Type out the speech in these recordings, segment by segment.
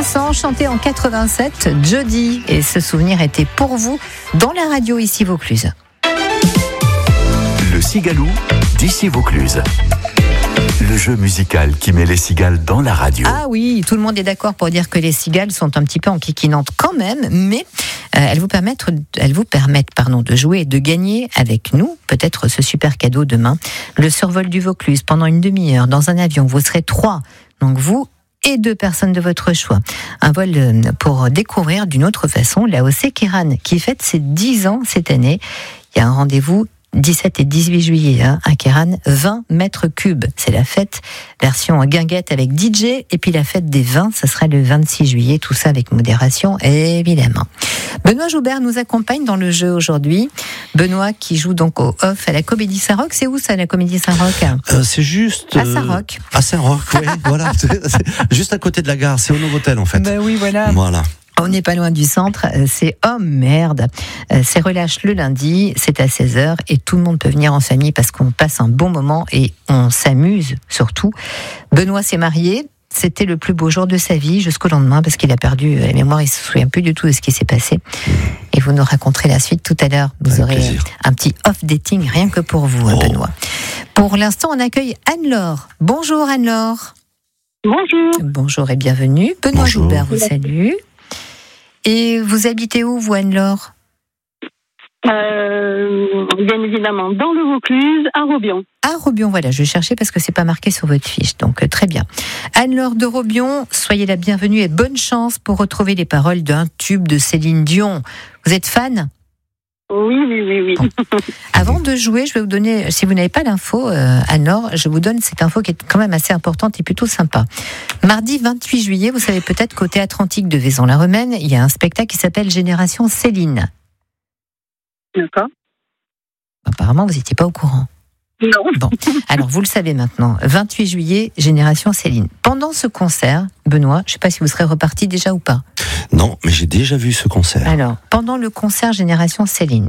Innocent, chanté en 87, Jody. Et ce souvenir était pour vous dans la radio ici Vaucluse. Le Cigalou d'ici Vaucluse. Le jeu musical qui met les cigales dans la radio. Ah oui, tout le monde est d'accord pour dire que les cigales sont un petit peu enquiquinantes quand même, mais elles vous permettent de jouer et de gagner avec nous, peut-être ce super cadeau demain, le survol du Vaucluse pendant une demi-heure dans un avion. Vous serez 3, donc vous et 2 personnes de votre choix. Un vol pour découvrir d'une autre façon l'AOC Kéran qui fête ses 10 ans cette année. Il y a un rendez-vous 17 et 18 juillet, à Kéran, 20 mètres cubes. C'est la fête, version guinguette avec DJ, et puis la fête des vins, ça sera le 26 juillet, tout ça avec modération, évidemment. Benoît Joubert nous accompagne dans le jeu aujourd'hui. Benoît qui joue donc au off à la Comédie Saint-Roch. C'est où ça, la Comédie Saint-Roch ? C'est juste... À Saint-Roch. À Saint-Roch, oui, voilà. C'est juste à côté de la gare, c'est au Novotel en fait. Ben oui, voilà. Voilà. On n'est pas loin du centre, c'est oh merde, c'est relâche le lundi, c'est à 16h et tout le monde peut venir en famille parce qu'on passe un bon moment et on s'amuse surtout. Benoît s'est marié, c'était le plus beau jour de sa vie jusqu'au lendemain parce qu'il a perdu la mémoire, il se souvient plus du tout de ce qui s'est passé. Et vous nous raconterez la suite tout à l'heure, vous aurez un petit off-dating rien que pour vous, Benoît. Pour l'instant, on accueille Anne-Laure. Bonjour Anne-Laure. Bonjour. Bonjour et bienvenue. Benoît Bonjour. Joubert vous salue. Et vous habitez où, vous, Anne-Laure ? Bien évidemment, dans le Vaucluse, à Robion. À Robion, voilà, je cherchais parce que c'est pas marqué sur votre fiche, donc très bien. Anne-Laure de Robion, soyez la bienvenue et bonne chance pour retrouver les paroles d'un tube de Céline Dion. Vous êtes fan ? Oui. Bon. Avant de jouer, je vais vous donner, si vous n'avez pas l'info, Anne-Laure, je vous donne cette info qui est quand même assez importante et plutôt sympa. Mardi 28 juillet, vous savez peut-être qu'au Théâtre Antique de Vaison-la-Romaine, il y a un spectacle qui s'appelle Génération Céline. D'accord. Apparemment, vous n'étiez pas au courant. Non. Bon, alors vous le savez maintenant, 28 juillet, Génération Céline. Pendant ce concert, Benoît, je ne sais pas si vous serez reparti déjà ou pas. Non, mais j'ai déjà vu ce concert. Alors, pendant le concert Génération Céline,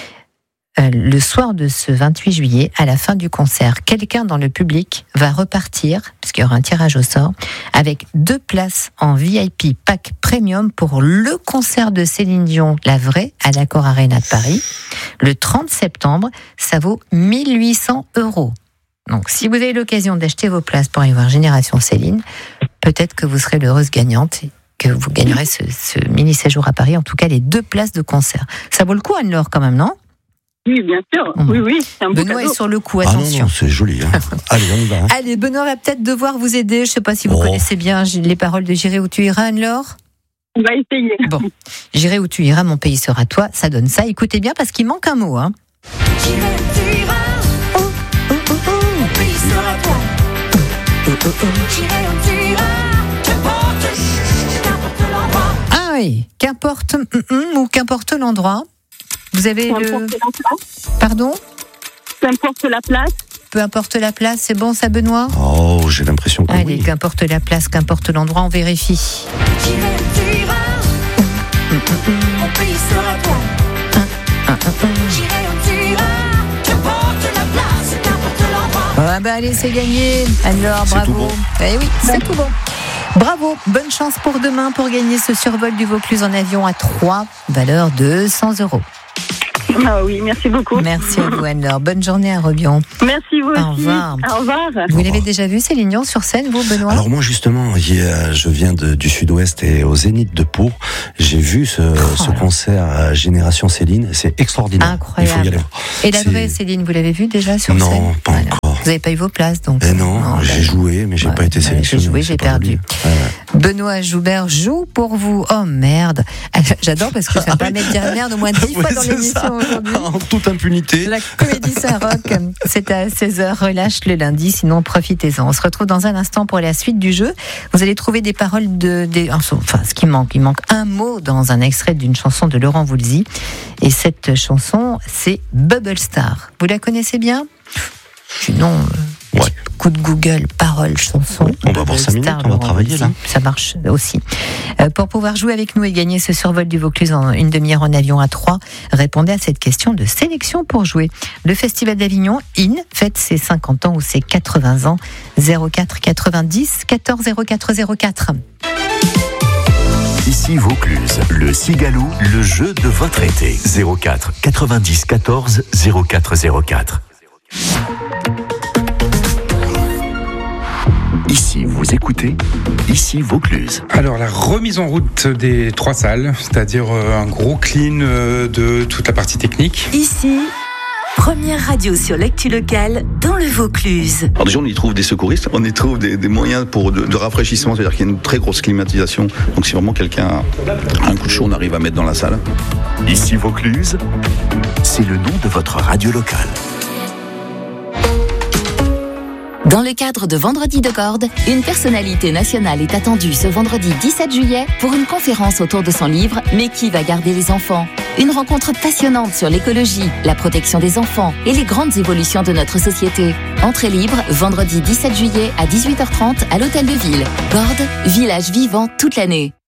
le soir de ce 28 juillet, à la fin du concert, quelqu'un dans le public va repartir, parce qu'il y aura un tirage au sort, avec 2 places en VIP pack premium pour le concert de Céline Dion, la vraie, à l'Accor Arena de Paris. Le 30 septembre, ça vaut 1 800 €. Donc, si vous avez l'occasion d'acheter vos places pour aller voir Génération Céline, peut-être que vous serez l'heureuse gagnante et que vous gagnerez ce mini-séjour à Paris, en tout cas les 2 places de concert. Ça vaut le coup, Anne-Laure, quand même, non ? Oui, bien sûr. Bon. Oui, c'est un beau Benoît cadeau. est sur le coup, Ah attention. non, c'est joli. Hein. Allez, on y va. Allez, Benoît va peut-être devoir vous aider. Je ne sais pas si vous connaissez bien les paroles de J'irai où tu iras, Anne-Laure. On va essayer. Bon, J'irai où tu iras, mon pays sera toi. Ça donne ça. Écoutez bien parce qu'il manque un mot. Hein. J'irai où tu iras, mon pays sera toi. J'irai où tu iras, qu'importe l'endroit. Ah oui, qu'importe ou qu'importe l'endroit. Vous avez Peu importe la place. Pardon ? Peu importe la place. Peu importe la place, c'est bon ça, Benoît ? Oh, j'ai l'impression que Allez, oui. qu'importe la place, qu'importe l'endroit, on vérifie. J'irai où tu iras, mon pays sera toi. J'irai où tu iras, qu'importe la place, qu'importe l'endroit. Ah bah allez, c'est gagné. Alors, C'est bravo. tout bon. Eh oui, c'est tout bon. Bravo, bonne chance pour demain pour gagner ce survol du Vaucluse en avion à 3, valeur de 100 €. Ah oui, merci beaucoup. Merci à vous, Anne-Laure. Bonne journée à Robion. Merci vous aussi. Au revoir. Au revoir. Vous l'avez déjà vu, Céline Dion, sur scène, vous, Benoît ? Alors moi justement, je viens du sud-ouest et au Zénith de Pau. J'ai vu ce concert à Génération Céline. C'est extraordinaire. Incroyable. Il faut y aller voir. Et la C'est- vraie Céline, vous l'avez vue déjà sur scène ? Non, pas Voilà. encore. Vous n'avez pas eu vos places, donc. Eh non, j'ai joué, mais j'ai Ouais, pas été ouais, sélectionné. j'ai joué, c'est j'ai pas perdu. joli. Ouais. Benoît Joubert joue pour vous. Oh merde. J'adore parce que ça me permet de dire merde au moins 10 fois Ouais, dans c'est l'émission ça. aujourd'hui. En toute impunité. La Comédie Saint-Roch, c'est à 16h, relâche le lundi, sinon profitez-en. On se retrouve dans un instant pour la suite du jeu. Vous allez trouver des paroles enfin, ce qui manque. Il manque un mot dans un extrait d'une chanson de Laurent Voulzy. Et cette chanson, c'est Bubble Star. Vous la connaissez bien ? Sinon, Ouais. coup de Google, paroles, chansons. On va voir 5 minutes, on va travailler, là. Ça marche aussi. Pour pouvoir jouer avec nous et gagner ce survol du Vaucluse en une demi-heure en avion à 3, répondez à cette question de sélection pour jouer. Le Festival d'Avignon, fête ses 50 ans ou ses 80 ans. 04 90 14 04 04. d'ici Vaucluse. Le Cigalou, le jeu de votre été. 04 90 14 04 04. Ici, vous écoutez, ici Vaucluse. Alors, la remise en route des 3 salles, c'est-à-dire un gros clean de toute la partie technique. Ici, première radio sur l'actu locale dans le Vaucluse. Alors déjà, on y trouve des secouristes, on y trouve des moyens de rafraîchissement, c'est-à-dire qu'il y a une très grosse climatisation. Donc si vraiment quelqu'un a un coup de chaud, on arrive à mettre dans la salle. Ici Vaucluse, c'est le nom de votre radio locale. Dans le cadre de Vendredi de Gordes, une personnalité nationale est attendue ce vendredi 17 juillet pour une conférence autour de son livre « Mais qui va garder les enfants ?». Une rencontre passionnante sur l'écologie, la protection des enfants et les grandes évolutions de notre société. Entrée libre, vendredi 17 juillet à 18h30 à l'Hôtel de Ville. Gordes, village vivant toute l'année.